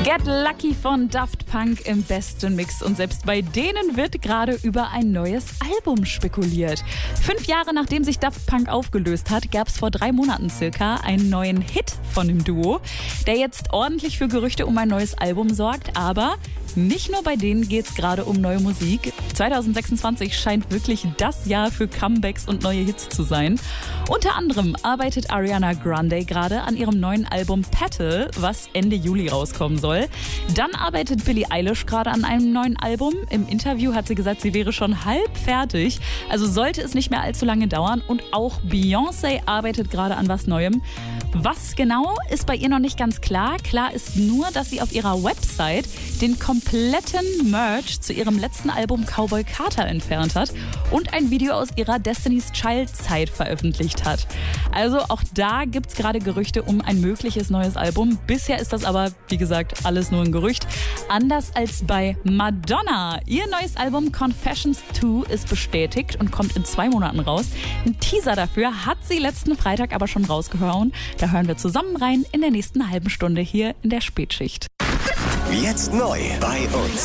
Get Lucky von Daft Punk im besten Mix. Und selbst bei denen wird gerade über ein neues Album spekuliert. 5 Jahre nachdem sich Daft Punk aufgelöst hat, gab es vor 3 Monaten circa einen neuen Hit von dem Duo, der jetzt ordentlich für Gerüchte um ein neues Album sorgt. Aber nicht nur bei denen geht es gerade um neue Musik. 2026 scheint wirklich das Jahr für Comebacks und neue Hits zu sein. Unter anderem arbeitet Ariana Grande gerade an ihrem neuen Album Petal, was Ende Juli rauskommen soll. Dann arbeitet Billie Eilish gerade an einem neuen Album. Im Interview hat sie gesagt, sie wäre schon halb fertig. Also sollte es nicht mehr allzu lange dauern. Und auch Beyoncé arbeitet gerade an was Neuem. Was genau, ist bei ihr noch nicht ganz klar. Klar ist nur, dass sie auf ihrer Website den kompletten Merch zu ihrem letzten Album Cowboy Carter entfernt hat und ein Video aus ihrer Destiny's Child Zeit veröffentlicht hat. Also auch da gibt es gerade Gerüchte um ein mögliches neues Album. Bisher ist das aber, wie gesagt, alles nur ein Gerücht. Anders als bei Madonna. Ihr neues Album Confessions 2 ist bestätigt und kommt in 2 Monaten raus. Ein Teaser dafür hat sie letzten Freitag aber schon rausgehauen. Da hören wir zusammen rein in der nächsten halben Stunde hier in der Spätschicht. Jetzt neu bei uns.